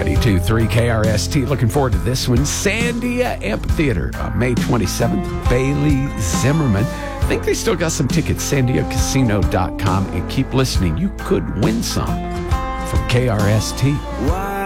92.3 KRST. Looking forward to this one. Sandia Amphitheater, May 27th. Bailey Zimmerman. I think they still got some tickets. SandiaCasino.com. And keep listening. You could win some from KRST.